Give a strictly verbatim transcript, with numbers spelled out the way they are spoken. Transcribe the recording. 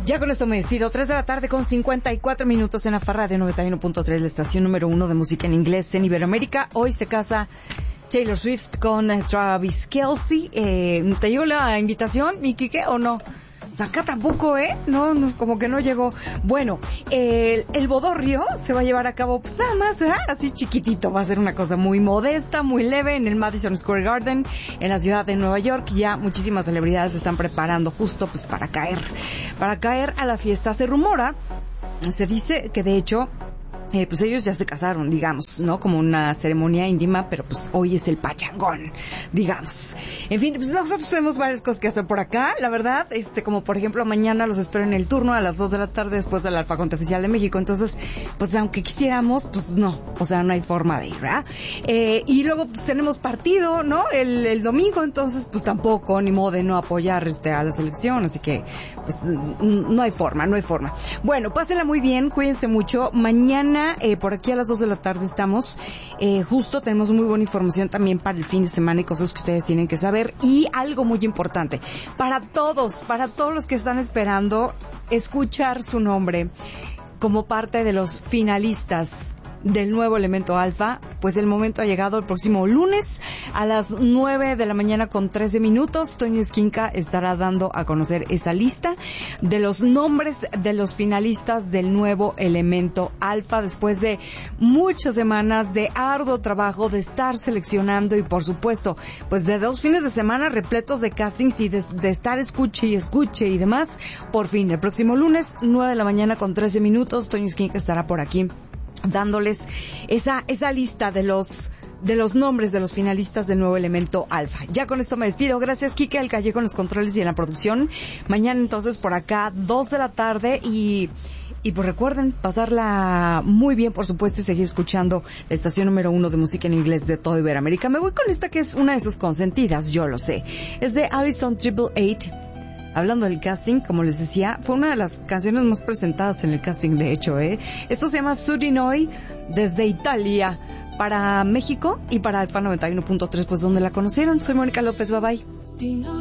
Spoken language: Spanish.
Ya con esto me despido. tres de la tarde con cincuenta y cuatro minutos en la Farra de noventa y uno punto tres, la estación número uno de música en inglés en Iberoamérica. Hoy se casa Taylor Swift con eh, Travis Kelce. Eh, ¿Te llegó la invitación, mi Quique, o no? Acá tampoco, ¿eh? No, no, como que no llegó. Bueno, el, el bodorrio se va a llevar a cabo, pues nada más, ¿verdad? Así chiquitito. Va a ser una cosa muy modesta, muy leve en el Madison Square Garden, en la ciudad de Nueva York. Ya muchísimas celebridades se están preparando justo, pues, para caer, para caer a la fiesta. Se rumora, se dice que de hecho, Eh, pues ellos ya se casaron, digamos, ¿no? Como una ceremonia íntima, pero pues hoy es el pachangón, digamos. En fin, pues nosotros tenemos varias cosas que hacer por acá, la verdad, este, como por ejemplo mañana los espero en el turno a las dos de la tarde después del Alfaconte Oficial de México, entonces, pues aunque quisiéramos, pues no, o sea, no hay forma de ir, ¿verdad? Eh, y luego pues tenemos partido, ¿no? El, el domingo, entonces, pues tampoco, ni modo de no apoyar este a la selección, así que, pues no hay forma, no hay forma. Bueno, pásenla muy bien, cuídense mucho, mañana Eh, por aquí a las dos de la tarde estamos, eh, justo tenemos muy buena información también para el fin de semana y cosas que ustedes tienen que saber, y algo muy importante, para todos, para todos los que están esperando escuchar su nombre como parte de los finalistas del nuevo Elemento Alfa, pues el momento ha llegado. El próximo lunes a las nueve de la mañana con trece minutos, Toño Esquinca estará dando a conocer esa lista de los nombres de los finalistas del nuevo Elemento Alfa, después de muchas semanas de arduo trabajo, de estar seleccionando y por supuesto, pues de dos fines de semana repletos de castings y de, de estar escuche y escuche y demás. Por fin, el próximo lunes, nueve de la mañana con trece minutos, Toño Esquinca estará por aquí dándoles esa esa lista de los de los nombres de los finalistas del nuevo Elemento Alfa. Ya con esto me despido. Gracias, Quique Alcalle con los controles y en la producción. Mañana entonces por acá, dos de la tarde y y pues recuerden pasarla muy bien, por supuesto, y seguir escuchando la estación número uno de música en inglés de todo Iberoamérica. Me voy con esta que es una de sus consentidas, yo lo sé. Es de Allison Triple Eight. Hablando del casting, como les decía, fue una de las canciones más presentadas en el casting, de hecho, ¿eh? Esto se llama Surinoi, desde Italia, para México y para Alfa noventa y uno punto tres, pues donde la conocieron. Soy Mónica López, bye bye.